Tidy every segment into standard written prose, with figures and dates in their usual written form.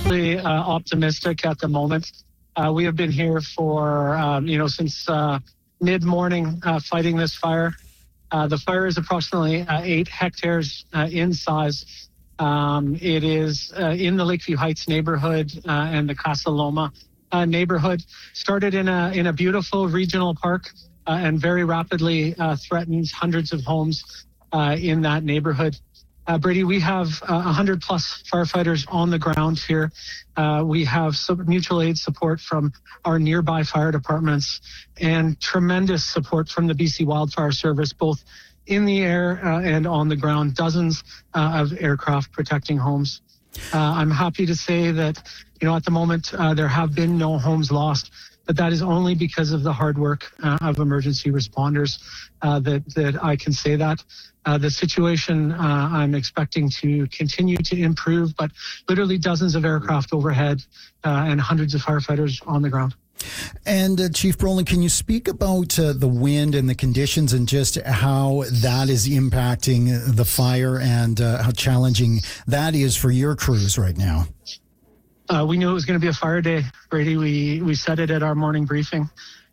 cautiously optimistic at the moment. We have been here for, since mid-morning fighting this fire. The fire is approximately 8 hectares in size. It is in the Lakeview Heights neighborhood and the Casa Loma neighborhood. Started in a beautiful regional park and very rapidly threatens hundreds of homes in that neighborhood. Brady, we have 100 plus firefighters on the ground here. We have mutual aid support from our nearby fire departments and tremendous support from the BC Wildfire Service, both in the air and on the ground, dozens of aircraft protecting homes. I'm happy to say that, at the moment, there have been no homes lost, but that is only because of the hard work of emergency responders that I can say that. The situation I'm expecting to continue to improve, but literally dozens of aircraft overhead and hundreds of firefighters on the ground. And Chief Brolin, can you speak about the wind and the conditions and just how that is impacting the fire and how challenging that is for your crews right now? We knew it was going to be a fire day, Brady. We said it at our morning briefing,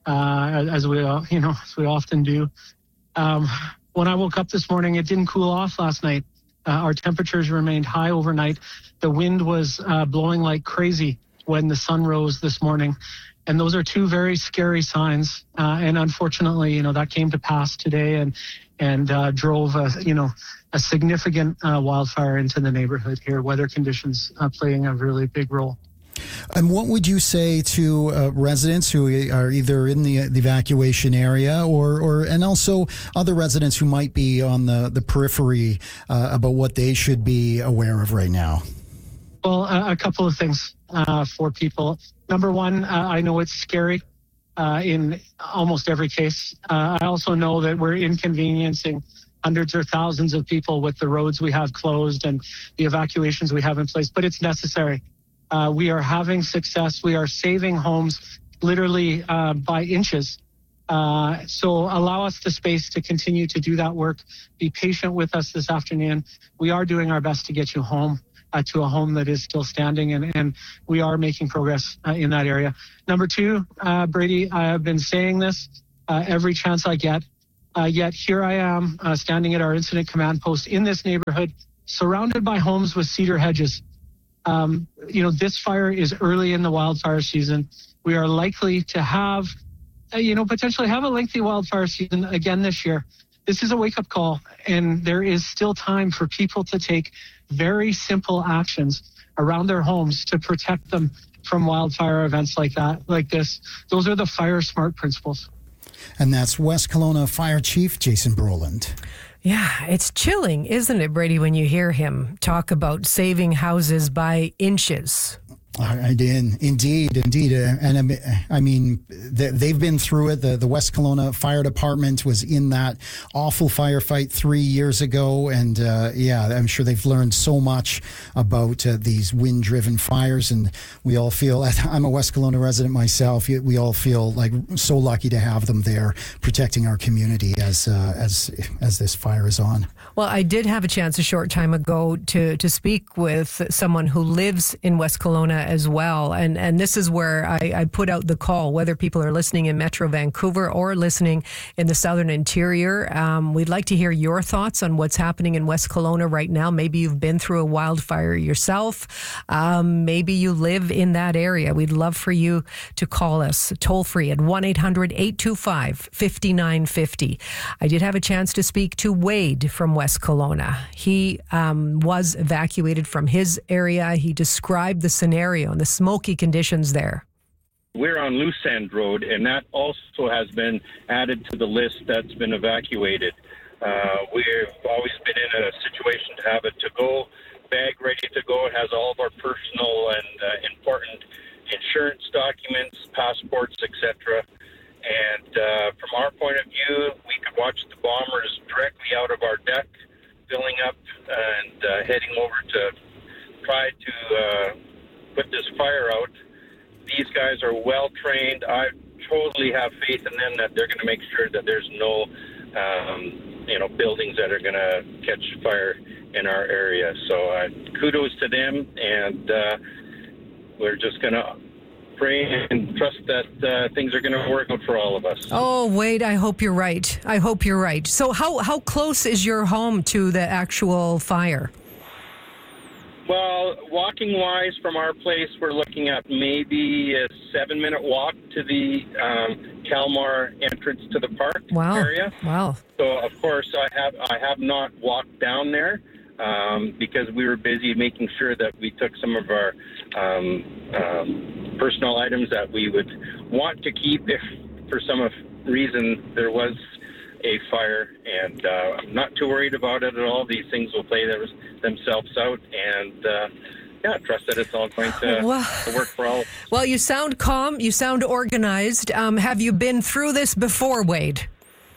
as we often do. When I woke up this morning, it didn't cool off last night. Our temperatures remained high overnight. The wind was blowing like crazy when the sun rose this morning. And those are two very scary signs. And unfortunately, that came to pass today and drove a significant wildfire into the neighborhood here. Weather conditions playing a really big role. And what would you say to residents who are either in the evacuation area and also other residents who might be on the periphery about what they should be aware of right now? Well, a couple of things for people. Number one, I know it's scary in almost every case. I also know that we're inconveniencing hundreds or thousands of people with the roads we have closed and the evacuations we have in place, but it's necessary. We are having success. We are saving homes literally by inches. So allow us the space to continue to do that work. Be patient with us this afternoon. We are doing our best to get you home to a home that is still standing, and we are making progress in that area. Number two, Brady, I have been saying this every chance I get, yet here I am standing at our incident command post in this neighborhood, surrounded by homes with cedar hedges. This fire is early in the wildfire season. We are likely to have, potentially have a lengthy wildfire season again this year. This is a wake-up call, and there is still time for people to take very simple actions around their homes to protect them from wildfire events like this. Those are the Fire Smart principles. And that's West Kelowna Fire Chief Jason Brolin. Yeah, it's chilling, isn't it, Brady, when you hear him talk about saving houses by inches? I did, indeed. And I mean, they've been through it. The West Kelowna Fire Department was in that awful firefight 3 years ago. And I'm sure they've learned so much about these wind-driven fires. And we all feel, I'm a West Kelowna resident myself, we all feel like so lucky to have them there protecting our community as this fire is on. Well, I did have a chance a short time ago to speak with someone who lives in West Kelowna as well. And this is where I put out the call, whether people are listening in Metro Vancouver or listening in the Southern Interior. We'd like to hear your thoughts on what's happening in West Kelowna right now. Maybe you've been through a wildfire yourself. Maybe you live in that area. We'd love for you to call us toll free at 1-800-825-5950. I did have a chance to speak to Wade from West Kelowna. He was evacuated from his area. He described the scenario and the smoky conditions there. We're on Loose End Road, and that also has been added to the list that's been evacuated. We've always been in a situation to have a to-go bag ready to go. It has all of our personal and important insurance documents, passports, etc. And from our point of view, we could watch the bombers directly out of our deck, filling up and heading over to try to put this fire out. These guys are well trained. I totally have faith in them that they're going to make sure that there's no, buildings that are going to catch fire in our area. So kudos to them. And we're just going to pray and trust that things are going to work out for all of us. Oh, Wade, I hope you're right. I hope you're right. So how close is your home to the actual fire? Well, walking-wise from our place, we're looking at maybe a 7-minute walk to the Kalmar entrance to the park area. Wow. So, of course, I have not walked down there because we were busy making sure that we took some of our personal items that we would want to keep if, for some reason, there was a fire, and I'm not too worried about it at all. These things will play themselves out, and trust that it's all going to work for all. Well, you sound calm. You sound organized. Have you been through this before, Wade?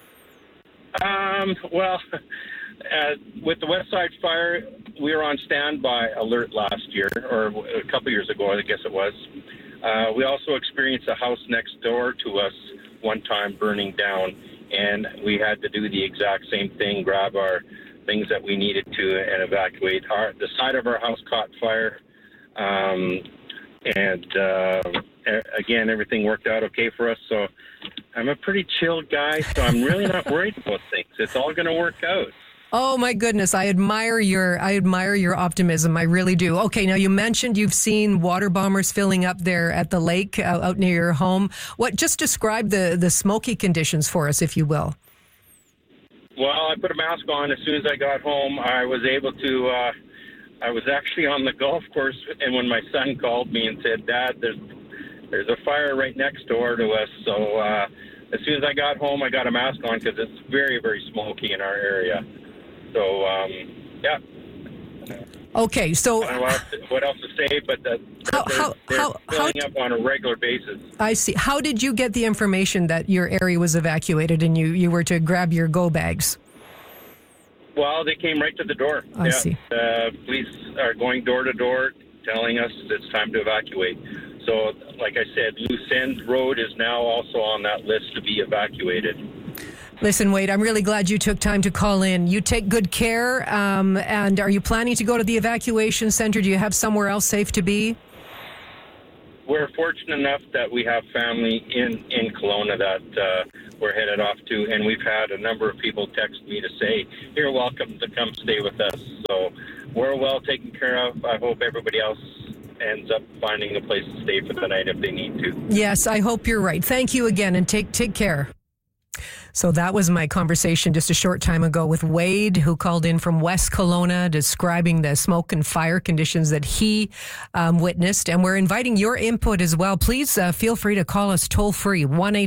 With the West Side Fire, we were on standby alert last year, or a couple years ago, I guess it was. We also experienced a house next door to us one time burning down, and we had to do the exact same thing, grab our things that we needed to and evacuate. The side of our house caught fire, again, everything worked out okay for us. So I'm a pretty chilled guy, so I'm really not worried about things. It's all going to work out. Oh my goodness, I admire your optimism. I really do. Okay, now you mentioned you've seen water bombers filling up there at the lake out near your home. Just describe the smoky conditions for us, if you will. Well, I put a mask on as soon as I got home. I was able to. I was actually on the golf course, and when my son called me and said, "Dad, there's a fire right next door to us," so as soon as I got home, I got a mask on because it's very, very smoky in our area. So, Okay, so I don't know what else to say, but they're filling up on a regular basis. I see. How did you get the information that your area was evacuated and you were to grab your go bags? Well, they came right to the door. I see. Police are going door to door telling us it's time to evacuate. So, like I said, Loose End Road is now also on that list to be evacuated. Listen, Wade, I'm really glad you took time to call in. You take good care. And are you planning to go to the evacuation center? Do you have somewhere else safe to be? We're fortunate enough that we have family in Kelowna that we're headed off to, and we've had a number of people text me to say, "You're welcome to come stay with us." So we're well taken care of. I hope everybody else ends up finding a place to stay for the night if they need to. Yes, I hope you're right. Thank you again, and take care. So that was my conversation just a short time ago with Wade, who called in from West Kelowna, describing the smoke and fire conditions that he witnessed. And we're inviting your input as well. Please feel free to call us toll free,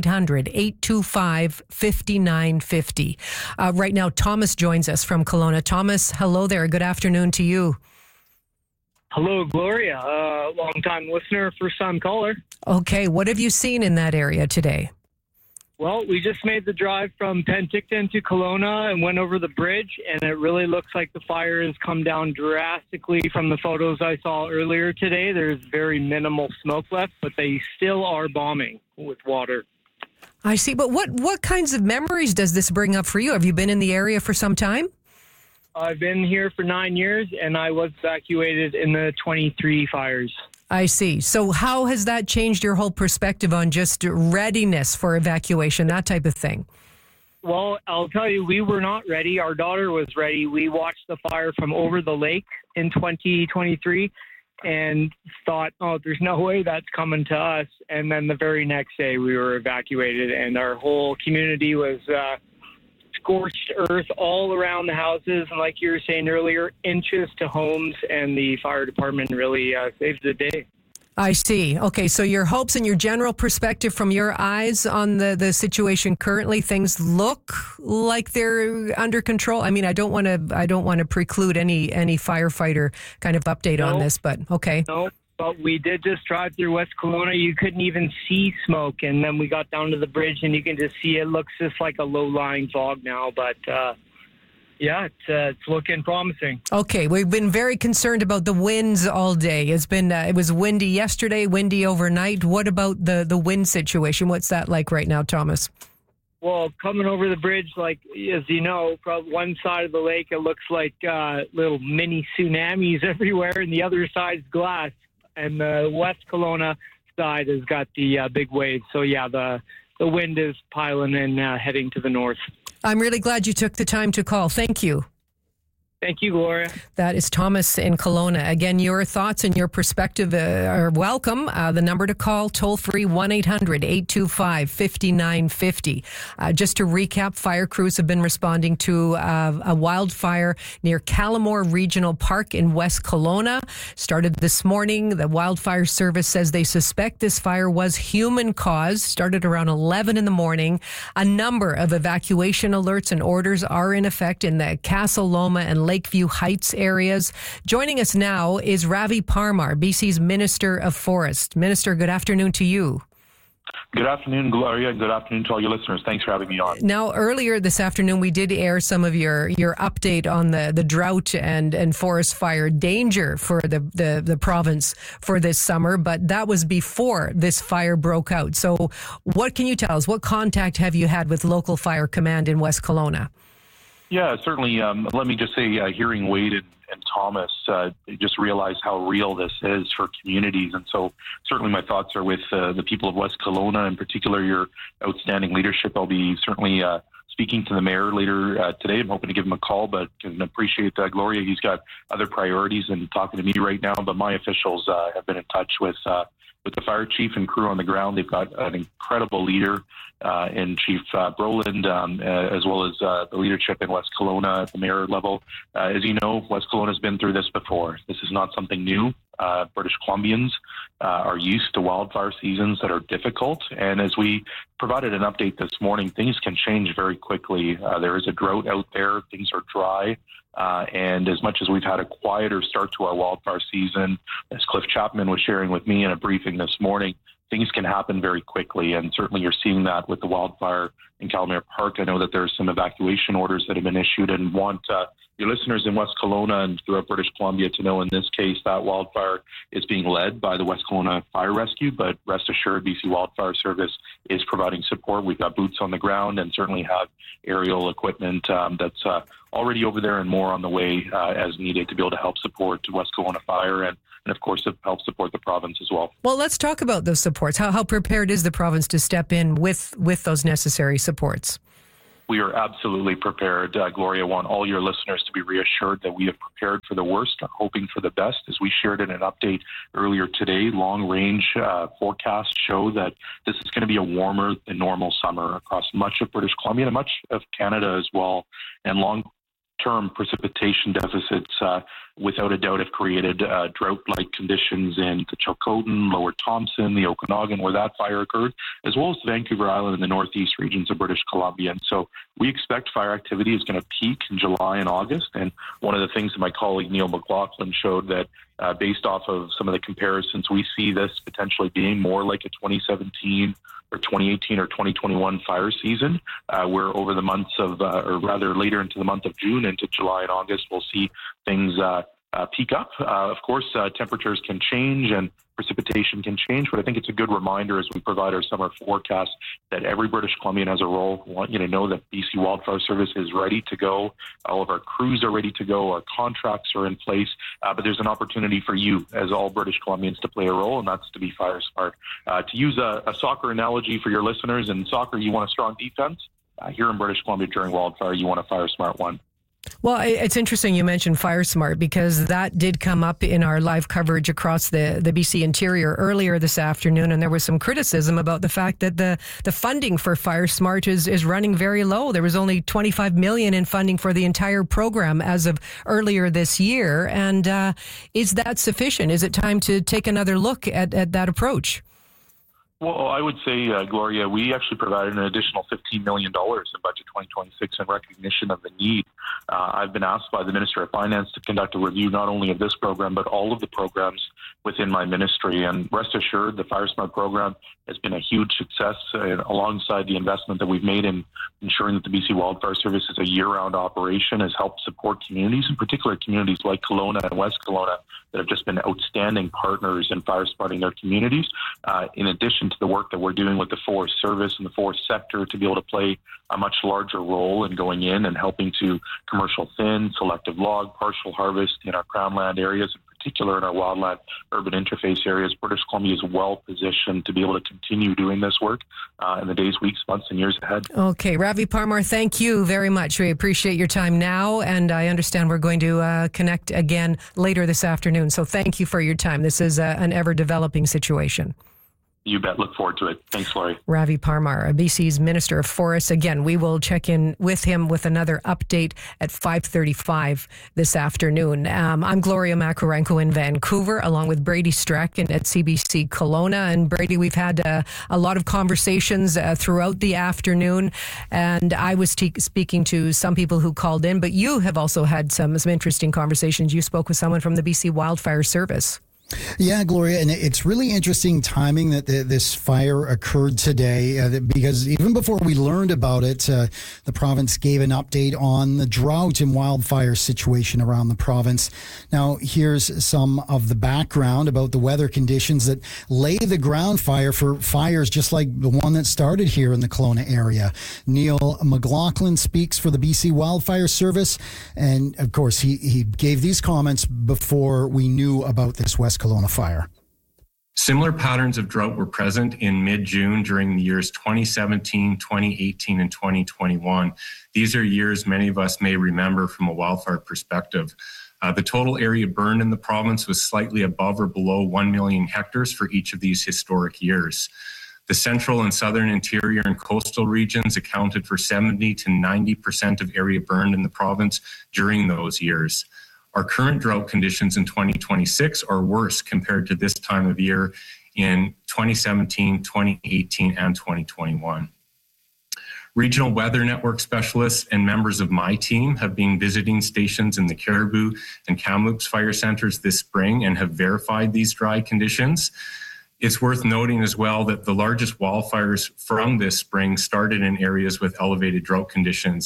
1-800-825-5950. Right now, Thomas joins us from Kelowna. Thomas, hello there. Good afternoon to you. Hello, Gloria. Long-time listener, first-time caller. Okay, what have you seen in that area today? Well, we just made the drive from Penticton to Kelowna and went over the bridge, and it really looks like the fire has come down drastically from the photos I saw earlier today. There's very minimal smoke left, but they still are bombing with water. I see, but what kinds of memories does this bring up for you? Have you been in the area for some time? I've been here for 9 years, and I was evacuated in the 23 fires. I see. So how has that changed your whole perspective on just readiness for evacuation, that type of thing? Well, I'll tell you, we were not ready. Our daughter was ready. We watched the fire from over the lake in 2023 and thought, oh, there's no way that's coming to us. And then the very next day we were evacuated, and our whole community was scorched earth all around the houses. And like you were saying earlier, inches to homes, and the fire department really saved the day. I see. Okay, so your hopes and your general perspective from your eyes on the situation currently, things look like they're under control. I mean, I don't want to preclude any firefighter kind of update on this, but okay. No, but we did just drive through West Kelowna. You couldn't even see smoke, and then we got down to the bridge, and you can just see it looks just like a low-lying fog now, but yeah, it's looking promising. Okay, we've been very concerned about the winds all day. It was windy yesterday, windy overnight. What about the wind situation? What's that like right now, Thomas? Well, coming over the bridge, like as you know, from one side of the lake, it looks like little mini tsunamis everywhere, and the other side's glass. and the West Kelowna side has got the big waves. So yeah, the wind is piling in, heading to the north. I'm really glad you took the time to call. Thank you. Thank you, Gloria. That is Thomas in Kelowna. Again, your thoughts and your perspective are welcome. The number to call, toll-free, 1-800-825-5950. Just to recap, fire crews have been responding to a wildfire near Callamore Regional Park in West Kelowna. Started this morning. The wildfire service says they suspect this fire was human-caused. Started around 11 in the morning. A number of evacuation alerts and orders are in effect in the Castle Loma and Lakeview Heights areas. Joining us now is Ravi Parmar, BC's Minister of Forest. Minister, good afternoon to you. Good afternoon, Gloria. Good afternoon to all your listeners. Thanks for having me on. Now, earlier this afternoon, we did air some of your update on the drought and forest fire danger for the province for this summer, but that was before this fire broke out. So what can you tell us? What contact have you had with local fire command in West Kelowna? Yeah, certainly. Let me just say, hearing Wade and Thomas, just realize how real this is for communities. And so certainly my thoughts are with the people of West Kelowna, in particular your outstanding leadership. I'll be certainly speaking to the mayor later today. I'm hoping to give him a call, but can appreciate Gloria. He's got other priorities and talking to me right now, but my officials have been in touch with the fire chief and crew on the ground. They've got an incredible leader in Chief Brolin, as well as the leadership in West Kelowna at the mayor level. As you know, West Kelowna has been through this before. This is not something new. British Columbians are used to wildfire seasons that are difficult. And as we provided an update this morning, things can change very quickly. There is a drought out there. Things are dry. And as much as we've had a quieter start to our wildfire season, as Cliff Chapman was sharing with me in a briefing this morning, things can happen very quickly. And certainly you're seeing that with the wildfire in Callamore Park. I know that there's some evacuation orders that have been issued, and want your listeners in West Kelowna and throughout British Columbia to know in this case that wildfire is being led by the West Kelowna Fire Rescue, but rest assured BC Wildfire Service is providing support. We've got boots on the ground and certainly have aerial equipment that's already over there and more on the way as needed to be able to help support West Kelowna Fire and of course help support the province as well. Well, let's talk about those supports. How prepared is the province to step in with those necessary supports? We are absolutely prepared. Gloria, I want all your listeners to be reassured that we have prepared for the worst, hoping for the best. As we shared in an update earlier today, long-range forecasts show that this is going to be a warmer than normal summer across much of British Columbia and much of Canada as well. And long-term precipitation deficits, without a doubt, have created drought-like conditions in the Chilcotin, Lower Thompson, the Okanagan, where that fire occurred, as well as Vancouver Island and the northeast regions of British Columbia. And so we expect fire activity is going to peak in July and August. And one of the things that my colleague Neil McLaughlin showed that based off of some of the comparisons, we see this potentially being more like a 2017 or 2018 or 2021 fire season, where over the months of, or rather later into the month of June into July and August, we'll see things peak up. Of course, temperatures can change and precipitation can change, but I think it's a good reminder as we provide our summer forecast that every British Columbian has a role. We want you to know that BC Wildfire Service is ready to go. All of our crews are ready to go. Our contracts are in place, but there's an opportunity for you as all British Columbians to play a role, and that's to be fire smart. To use a soccer analogy for your listeners, in soccer, you want a strong defense. Here in British Columbia during wildfire, you want a fire smart one. Well, it's interesting you mentioned Fire Smart, because that did come up in our live coverage across the BC interior earlier this afternoon, and there was some criticism about the fact that the funding for Fire Smart is running very low. There was only $25 million in funding for the entire program as of earlier this year, and is that sufficient? Is it time to take another look at that approach? Well, I would say, Gloria, we actually provided an additional $15 million in Budget 2026 in recognition of the need. I've been asked by the Minister of Finance to conduct a review not only of this program, but all of the programs within my ministry. And rest assured, the Fire Smart program has been a huge success alongside the investment that we've made in ensuring that the BC Wildfire Service is a year-round operation, has helped support communities, in particular communities like Kelowna and West Kelowna, that have just been outstanding partners in fire smarting their communities, in addition to the work that we're doing with the Forest Service and the forest sector to be able to play a much larger role in going in and helping to commercial thin, selective log, partial harvest in our Crown land areas in particular in our wildland urban interface areas, British Columbia is well positioned to be able to continue doing this work in the days, weeks, months, and years ahead. Okay, Ravi Parmar, thank you very much. We appreciate your time now, and I understand we're going to connect again later this afternoon. So thank you for your time. This is an ever-developing situation. You bet. Look forward to it. Thanks, Laurie. Ravi Parmar, BC's Minister of Forests. Again, we will check in with him with another update at 5:35 this afternoon. I'm Gloria Macarenko in Vancouver, along with Brady Strachan at CBC Kelowna. And Brady, we've had a lot of conversations throughout the afternoon, and I was speaking to some people who called in, but you have also had some interesting conversations. You spoke with someone from the BC Wildfire Service. Yeah, Gloria, and it's really interesting timing that this fire occurred today because even before we learned about it, the province gave an update on the drought and wildfire situation around the province. Now, here's some of the background about the weather conditions that lay the ground for fires just like the one that started here in the Kelowna area. Neil McLaughlin speaks for the BC Wildfire Service, and of course, he gave these comments before we knew about this West Kelowna fire. Similar patterns of drought were present in mid-June during the years 2017, 2018, and 2021. These are years many of us may remember from a wildfire perspective. The total area burned in the province was slightly above or below 1 million hectares for each of these historic years. The central and southern interior and coastal regions accounted for 70 to 90% of area burned in the province during those years. Our current drought conditions in 2026 are worse compared to this time of year in 2017, 2018, and 2021. Regional Weather Network specialists and members of my team have been visiting stations in the Caribou and Kamloops fire centers this spring and have verified these dry conditions. It's worth noting as well that the largest wildfires from this spring started in areas with elevated drought conditions.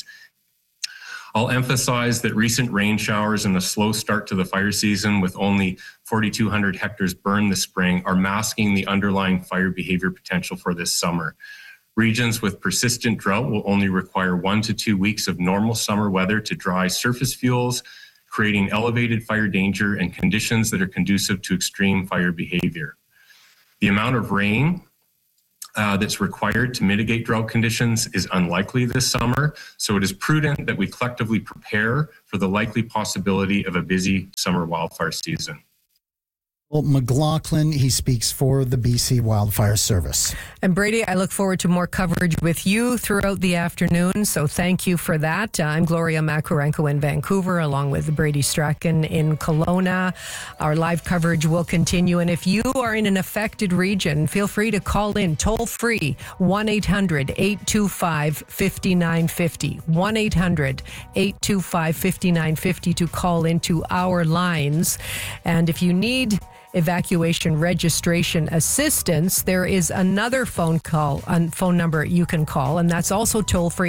I'll emphasize that recent rain showers and the slow start to the fire season with only 4,200 hectares burned this spring are masking the underlying fire behavior potential for this summer. Regions with persistent drought will only require 1 to 2 weeks of normal summer weather to dry surface fuels, creating elevated fire danger and conditions that are conducive to extreme fire behavior. The amount of rain that's required to mitigate drought conditions is unlikely this summer, so it is prudent that we collectively prepare for the likely possibility of a busy summer wildfire season. Well, McLaughlin, he speaks for the BC Wildfire Service. And Brady, I look forward to more coverage with you throughout the afternoon, so thank you for that. I'm Gloria Macarenko in Vancouver, along with Brady Strachan in Kelowna. Our live coverage will continue, and if you are in an affected region, feel free to call in toll-free, 1-800-825-5950, 1-800-825-5950 to call into our lines. And if you need evacuation registration assistance, there is another phone number you can call, and that's also toll-free,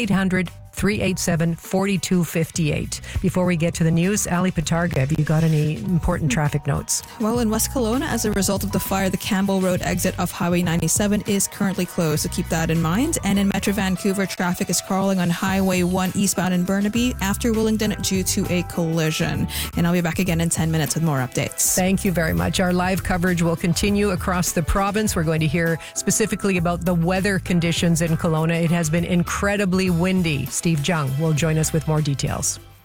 1-800-387-4258. Before we get to the news, Ali Patarga, have you got any important traffic notes? Well, in West Kelowna, as a result of the fire, the Campbell Road exit of Highway 97 is currently closed, so keep that in mind. And in Metro Vancouver, traffic is crawling on Highway 1 eastbound in Burnaby after Willingdon due to a collision. And I'll be back again in 10 minutes with more updates. Thank you very much. Our live coverage will continue across the province. We're going to hear specifically about the weather conditions in Kelowna. It has been incredibly windy. Steve Jung will join us with more details.